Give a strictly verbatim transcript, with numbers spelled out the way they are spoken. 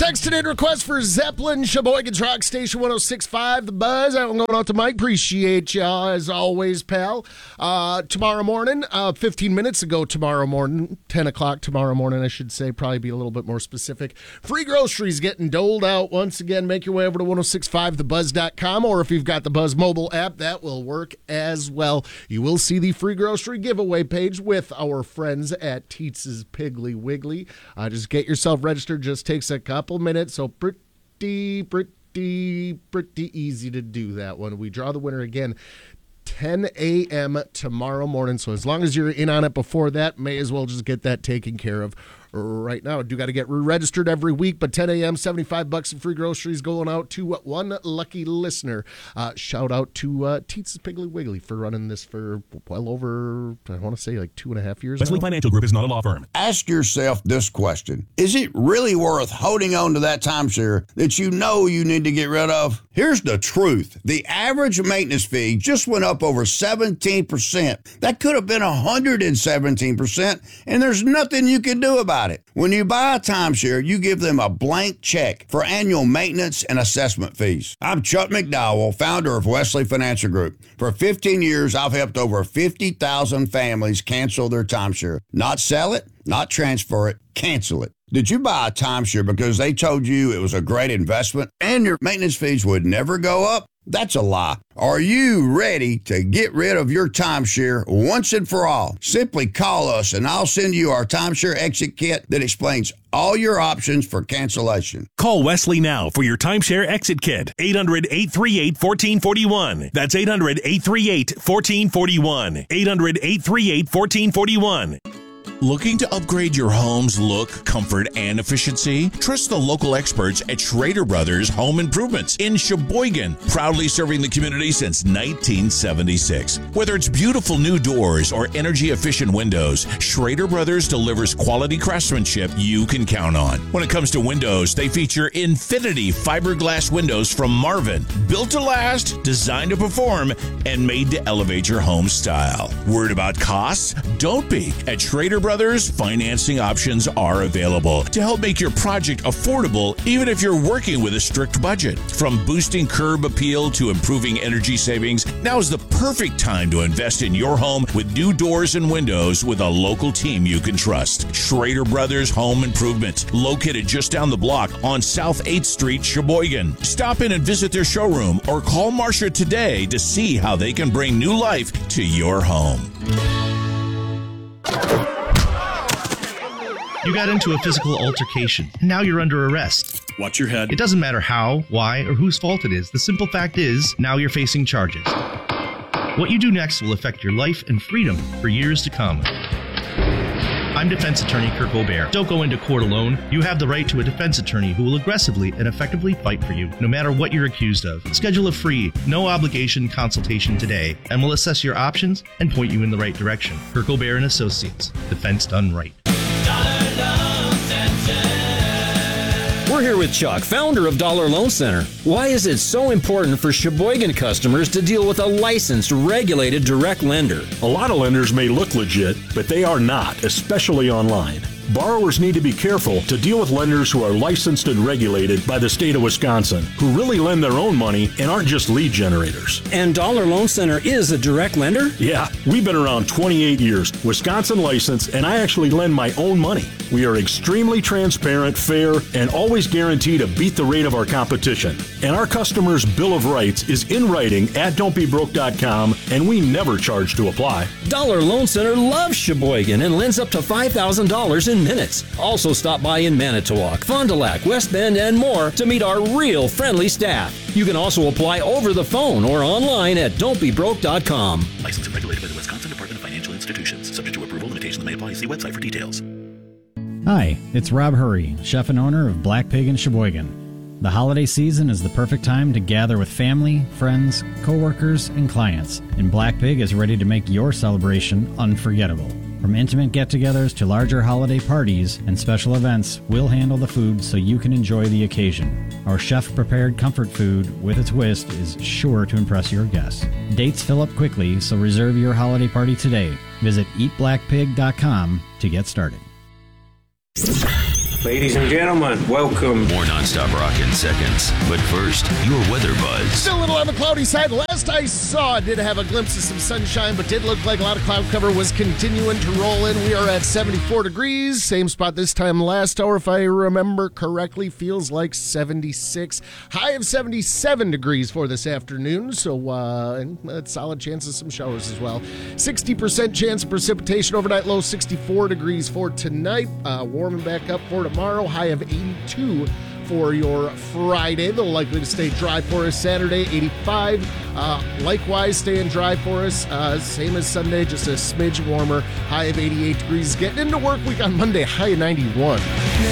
text and in request for Zeppelin, Sheboygan's Rock Station one oh six point five, The Buzz. I'm going out to Mike. Appreciate y'all as always, pal. Uh, tomorrow morning, uh, fifteen minutes ago tomorrow morning, ten o'clock tomorrow morning, I should say, probably be a little bit more specific. Free groceries getting doled out. Once again, make your way over to ten sixty-five the buzz dot com, or if you've got the Buzz mobile app, that will work as well. You will see the free grocery giveaway page with our friends at Teets's Piggly Wiggly. Uh, just get yourself registered. Just takes a couple minutes, so pretty, pretty, pretty easy to do that one. We draw the winner again ten a.m. tomorrow morning, so as long as you're in on it before that, may as well just get that taken care of right now. I do got to get registered every week, but ten a.m., seventy-five bucks in free groceries going out to one lucky listener. Uh, shout out to uh, Teets's Piggly Wiggly for running this for well over, I want to say like two and a half years Wesley now. Financial Group is not a law firm. Ask yourself this question. Is it really worth holding on to that timeshare that you know you need to get rid of? Here's the truth. The average maintenance fee just went up over seventeen percent. That could have been one hundred seventeen percent, and there's nothing you can do about it. When you buy a timeshare, you give them a blank check for annual maintenance and assessment fees. I'm Chuck McDowell, founder of Wesley Financial Group. For fifteen years, I've helped over fifty thousand families cancel their timeshare. Not sell it, not transfer it, cancel it. Did you buy a timeshare because they told you it was a great investment and your maintenance fees would never go up? That's a lie. Are you ready to get rid of your timeshare once and for all? Simply call us and I'll send you our timeshare exit kit that explains all your options for cancellation. Call Wesley now for your timeshare exit kit. eight hundred, eight three eight, one four four one. That's eight hundred, eight three eight, one four four one. eight hundred, eight three eight, one four four one. Looking to upgrade your home's look, comfort, and efficiency? Trust the local experts at Schrader Brothers Home Improvements in Sheboygan, proudly serving the community since nineteen seventy-six. Whether it's beautiful new doors or energy-efficient windows, Schrader Brothers delivers quality craftsmanship you can count on. When it comes to windows, they feature Infinity fiberglass windows from Marvin, built to last, designed to perform, and made to elevate your home style. Worried about costs? Don't be. At Schrader Brothers, financing options are available to help make your project affordable, even if you're working with a strict budget. From boosting curb appeal to improving energy savings, now is the perfect time to invest in your home with new doors and windows with a local team you can trust. Schrader Brothers Home Improvement, located just down the block on South eighth Street, Sheboygan. Stop in and visit their showroom or call Marcia today to see how they can bring new life to your home. You got into a physical altercation. Now you're under arrest. Watch your head. It doesn't matter how, why, or whose fault it is. The simple fact is, now you're facing charges. What you do next will affect your life and freedom for years to come. I'm defense attorney Kirk O'Bear. Don't go into court alone. You have the right to a defense attorney who will aggressively and effectively fight for you, no matter what you're accused of. Schedule a free, no-obligation consultation today, and we'll assess your options and point you in the right direction. Kirk O'Bear and Associates. Defense done right. We're here with Chuck, founder of Dollar Loan Center. Why is it so important for Sheboygan customers to deal with a licensed, regulated direct lender? A lot of lenders may look legit, but they are not, especially online. Borrowers need to be careful to deal with lenders who are licensed and regulated by the state of Wisconsin, who really lend their own money and aren't just lead generators. And Dollar Loan Center is a direct lender? Yeah, we've been around twenty-eight years, Wisconsin licensed, and I actually lend my own money. We are extremely transparent, fair, and always guarantee to beat the rate of our competition. And our customers' Bill of Rights is in writing at don't be broke dot com, and we never charge to apply. Dollar Loan Center loves Sheboygan and lends up to five thousand dollars in minutes. Also stop by in Manitowoc, Fond du Lac, West Bend, and more to meet our real friendly staff. You can also apply over the phone or online at don't be broke dot com. Licensed and regulated by the Wisconsin Department of Financial Institutions. Subject to approval, limitations may apply. See website for details. Hi, it's Rob Hurry, chef and owner of Black Pig in Sheboygan. The holiday season is the perfect time to gather with family, friends, coworkers, and clients, and Black Pig is ready to make your celebration unforgettable. From intimate get-togethers to larger holiday parties and special events, we'll handle the food so you can enjoy the occasion. Our chef-prepared comfort food with a twist is sure to impress your guests. Dates fill up quickly, so reserve your holiday party today. Visit eat black pig dot com to get started. Ladies and gentlemen, welcome. More nonstop rock in seconds. But first, your weather buzz. Still a little on the cloudy side. Last I saw, did have a glimpse of some sunshine, but did look like a lot of cloud cover was continuing to roll in. We are at seventy-four degrees. Same spot this time last hour, if I remember correctly. Feels like seventy-six. High of seventy-seven degrees for this afternoon, so uh, and a solid chance of some showers as well. sixty percent chance of precipitation overnight, low sixty-four degrees for tonight. Uh, warming back up for tomorrow, high of eighty-two for your Friday. They're likely to stay dry for us Saturday, eighty-five. Uh, likewise, staying dry for us, uh, same as Sunday, just a smidge warmer, high of eighty-eight degrees. Getting into work week on Monday, high of ninety-one.